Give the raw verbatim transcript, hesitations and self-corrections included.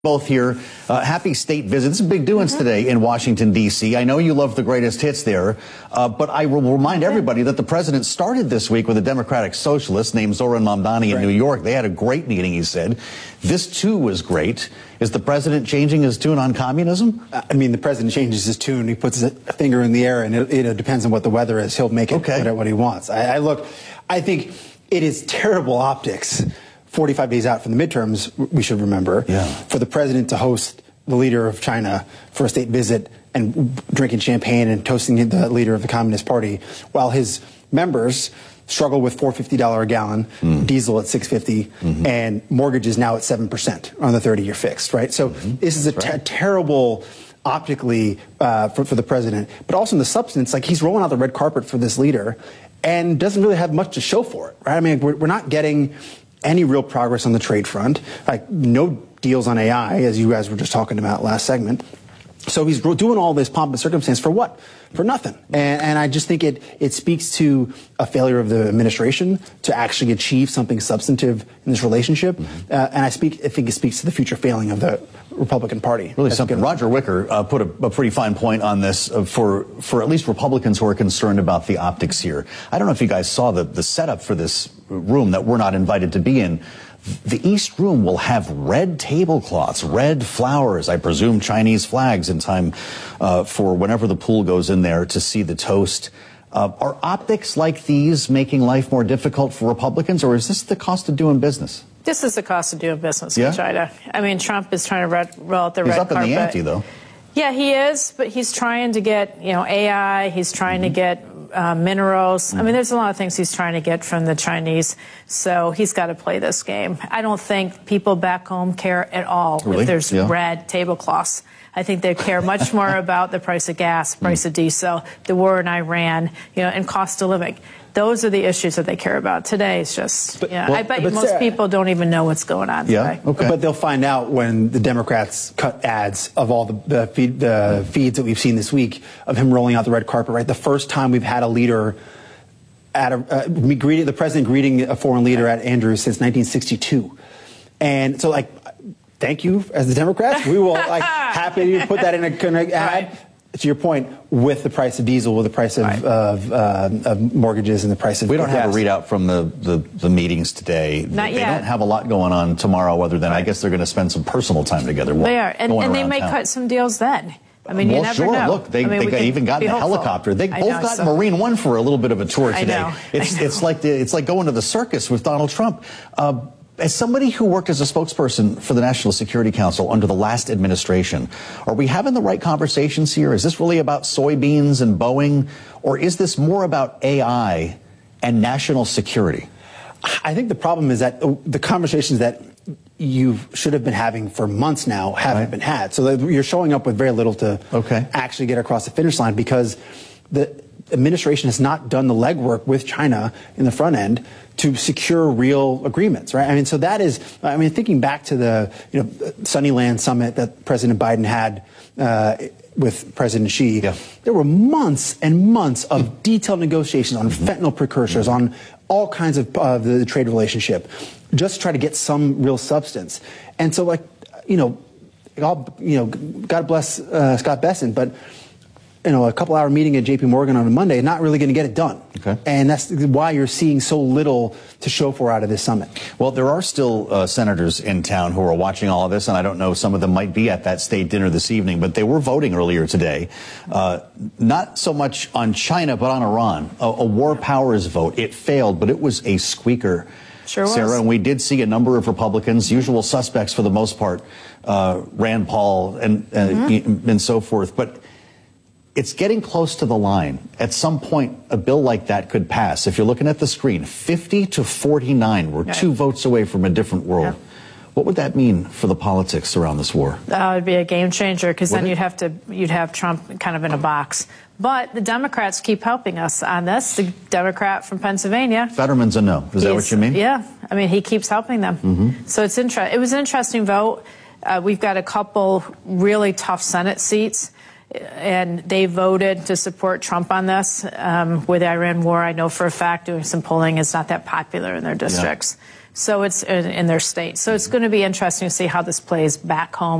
Both here. Uh, happy state visits. Big doings mm-hmm. today in Washington, D C I know you love the greatest hits there, uh, but I will remind everybody that the president started this week with a Democratic socialist named Zohran Mamdani in right. New York. They had a great meeting, he said. This, too, was great. Is the president changing his tune on communism? I mean, the president changes his tune. He puts a finger in the air, and it, it depends on what the weather is. He'll make it okay. what he wants. I, I look, I think it is terrible optics. forty-five days out from the midterms, we should remember, yeah. for the president to host the leader of China for a state visit and drinking champagne and toasting the leader of the Communist Party while his members struggle with four dollars and fifty cents a gallon, mm. diesel at six dollars and fifty cents, mm-hmm. and mortgages now at seven percent on the thirty-year fixed, right? So mm-hmm. this is a right. ter- terrible optically uh, for, for the president, but also in the substance, like he's rolling out the red carpet for this leader and doesn't really have much to show for it, right? I mean, we're, we're not getting any real progress on the trade front, like no deals on A I, as you guys were just talking about last segment. So he's doing all this pomp and circumstance for what? For nothing. And, and I just think it, it speaks to a failure of the administration to actually achieve something substantive in this relationship. Mm-hmm. Uh, and I speak, I think it speaks to the future failing of the Republican Party. Really something. Roger Wicker uh, put a, a pretty fine point on this uh, for, for at least Republicans who are concerned about the optics here. I don't know if you guys saw the, the setup for this room that we're not invited to be in. The East Room will have red tablecloths, red flowers, I presume Chinese flags in time uh, for whenever the pool goes in there to see the toast. Uh, are optics like these making life more difficult for Republicans, or is this the cost of doing business? This is the cost of doing business yeah? in China. I mean, Trump is trying to red, roll out the he's red up carpet. in the ante, though. Yeah, he is, but he's trying to get, you know, A I. He's trying mm-hmm. to get uh, minerals. Mm-hmm. I mean, there's a lot of things he's trying to get from the Chinese. So he's got to play this game. I don't think people back home care at all really? if there's yeah. red tablecloths. I think they care much more about the price of gas, price mm. of diesel, the war in Iran, you know, and cost of living. Those are the issues that they care about. Today it's just, but, yeah, well, I bet you most Sarah, people don't even know what's going on yeah, today. Okay. But they'll find out when the Democrats cut ads of all the, the, feed, the feeds that we've seen this week of him rolling out the red carpet, right? The first time we've had a leader at a, uh, greeting, the president greeting a foreign leader at Andrews since nineteen sixty-two. And so, like, thank you as the Democrats. We will, like, happy to put that in a, in a ad. Right. To your point, with the price of diesel, with the price of, right. of, uh, of mortgages and the price of we don't gas. have a readout from the, the, the meetings today. Not they yet. don't have a lot going on tomorrow other than right. I guess they're going to spend some personal time together. They are, and, and they may town. cut some deals then. I mean, well, you never sure. know. Look, they, I mean, they got, even got in a helicopter. They I both know, got so. Marine One for a little bit of a tour today. I know. It's I know. it's like the, it's like going to the circus with Donald Trump. Uh, As somebody who worked as a spokesperson for the National Security Council under the last administration, are we having the right conversations here? Is this really about soybeans and Boeing, or is this more about A I and national security? I think the problem is that the conversations that you should have been having for months now haven't right. been had. So you're showing up with very little to okay. actually get across the finish line because the administration has not done the legwork with China in the front end to secure real agreements, right? I mean, so that is, I mean, thinking back to the, you know, Sunnyland summit that President Biden had uh, with President Xi, yeah. there were months and months of detailed negotiations on mm-hmm. fentanyl precursors, mm-hmm. on all kinds of uh, the, the trade relationship, just to try to get some real substance. And so, like, you know, God, you know, God bless uh, Scott Bessent, but you know, a couple hour meeting at J P Morgan on a Monday, not really going to get it done. Okay. And that's why you're seeing so little to show for out of this summit. Well, there are still uh, senators in town who are watching all of this, and I don't know, some of them might be at that state dinner this evening, but they were voting earlier today. Uh, not so much on China, but on Iran. A, a war powers vote. It failed, but it was a squeaker. Sure was. Sarah, and we did see a number of Republicans, usual suspects for the most part, uh, Rand Paul and, uh, mm-hmm. and so forth, but it's getting close to the line. At some point, a bill like that could pass. If you're looking at the screen, fifty to forty-nine. We're right. two votes away from a different world. Yeah. What would that mean for the politics around this war? That would be a game changer because then it? you'd have to you'd have Trump kind of in a box. But the Democrats keep helping us on this. The Democrat from Pennsylvania, Fetterman's a no. Is that what you mean? Yeah, I mean he keeps helping them. Mm-hmm. So it's inter- It was an interesting vote. Uh, we've got a couple really tough Senate seats. And they voted to support Trump on this. Um, with the Iran war, I know for a fact doing some polling is not that popular in their districts. Yeah. So it's in, in their state. So it's going to be interesting to see how this plays back home.